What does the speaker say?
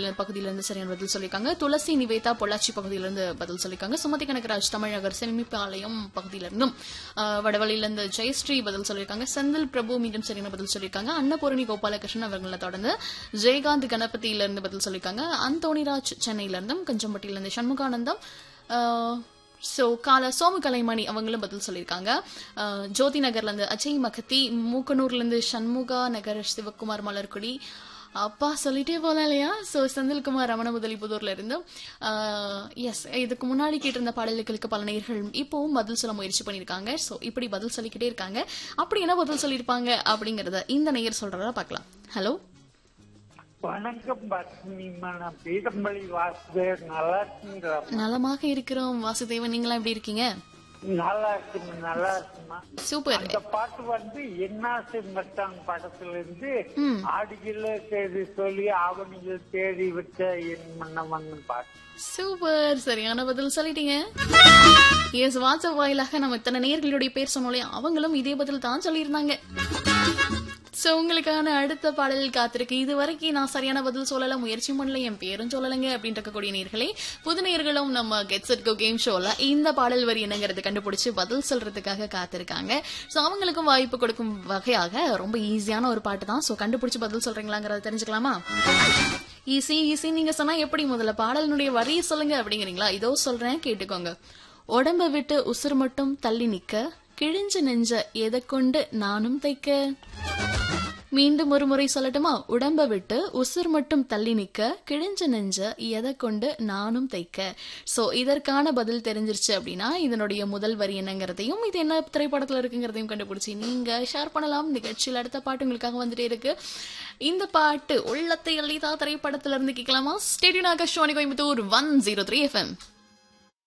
பகுதியிலிருந்து சரியான பதில் சொல்லியிருக்காங்க. துளசி நிவேதா பொள்ளாச்சி பகுதியிலிருந்து பதில் சொல்லியிருக்காங்க. சுமதி கனகராஜ் தமிழகர் செமிப்பாளையம் பகுதியிலிருந்தும், வடவழியிலிருந்து ஜெயஸ்ரீ பதில் சொல்லியிருக்காங்க. செந்தில் பிரபு மீண்டும் சரியான பதில் சொல்லியிருக்காங்க. அன்னபூரணி கோபாலகிருஷ்ணன் அவர்களை தொடர்ந்து ஜெயகாந்த் கணபதியிலிருந்து பதில் சொல்லியிருக்காங்க. அந்தோணிராஜ் சென்னையிலிருந்தும், கஞ்சம்பட்டியிலிருந்து சண்முகானந்தம், சோமு கலைமணி அவங்களும் பதில் சொல்லியிருக்காங்க. ஜோதி நகர்ல இருந்து அஜய் மகத்தி, மூக்கனூர்ல இருந்து சண்முகா நகர் சிவகுமார் மலர்குடி, அப்பா சொல்லிட்டே போலாம் இல்லையா. செந்தில்குமார் ரமண முதலிபுதூர்ல இருந்து, இதுக்கு முன்னாடி கேட்டிருந்த பாடல்களுக்கு பல நேயர்கள் இப்பவும் பதில் சொல்ல முயற்சி பண்ணிருக்காங்க. சோ இப்படி பதில் சொல்லிக்கிட்டே இருக்காங்க. அப்படி என்ன பதில் சொல்லியிருப்பாங்க அப்படிங்கறத இந்த நேயர் சொல்றதா பார்க்கலாம். ஹலோ, வணக்கம் பத்மிமா, நான் பீடம்பள்ளி வாசுதேவ். நல்லா இருக்கீங்களா? நலமாக இருக்கிறோம் வாசுதேவன், நீங்களா எப்படி இருக்கீங்க? நல்லா இருக்குமா, நல்லா இருக்குமா. சூப்பர். அந்த பாட்டு என்னாசை மச்சான் படத்துல இருந்து ஆடிகள தேடி சொல்லி ஆவணிகள் தேடி விட்ட என் மன்னவன் பாட்டு. சூப்பர், சரியான பதில் சொல்லிட்டீங்க. எஸ், வாட்ஸ்அப் வாயிலாக நம்ம இத்தனை நேயர்களுடைய பேர் சொன்னோம், அவங்களும் இதே பதில் தான் சொல்லியிருந்தாங்க. சோ உங்களுக்கான அடுத்த பாடல் காத்திருக்கு. இது வரைக்கும் நான் சரியான பதில் சொல்லல, முயற்சி பண்ணல, என் பேரும் சொல்லலைங்க அப்படின்னு இருக்கக்கூடிய நேயர்களே, புது நேயர்களும் நம்ம கெட் செட் கோ கேம் ஷோல இந்த பாடல் வரி என்னங்கிறது கண்டுபிடிச்சு பதில் சொல்றதுக்காக காத்திருக்காங்க. சோ அவங்களுக்கும் வாய்ப்பு கொடுக்கும் வகையாக ரொம்ப ஈஸியான ஒரு பாட்டு தான். சோ கண்டுபிடிச்சு பதில் சொல்றீங்களாங்கிறத தெரிஞ்சுக்கலாமா? ஈஸி நீங்க சொன்னா எப்படி? முதல்ல பாடலினுடைய வரியை சொல்லுங்க அப்படிங்கிறீங்களா? இதோ சொல்றேன், கேட்டுக்கோங்க. உடம்ப விட்டு உசுர் மட்டும் தள்ளி நிக்க, கிழிஞ்ச நெஞ்ச எதை கொண்டு நானும் தைக்க. மீண்டும் ஒரு முறை சொல்லட்டுமா? உடம்ப விட்டு உசுர் மட்டும் தள்ளி நிக்க, கிழிஞ்ச நெஞ்ச எதை கொண்டு நானும் தைக்க. சோ இதற்கான பதில் தெரிஞ்சிருச்சு அப்படின்னா இதனுடைய முதல் வரி என்னங்கிறதையும் இது என்ன திரைப்படத்துல இருக்குங்கிறதையும் கண்டுபிடிச்சி நீங்க ஷேர் பண்ணலாம். நிகழ்ச்சியில் அடுத்த பாட்டு உங்களுக்காக வந்துட்டே இருக்கு. இந்த பாட்டு உள்ளத்தை அள்ளிதா திரைப்படத்துல இருந்து கேட்கலாமா? ஸ்டேடியோ ஆகாஷவாணி கோயம்புத்தூர் 103 FM.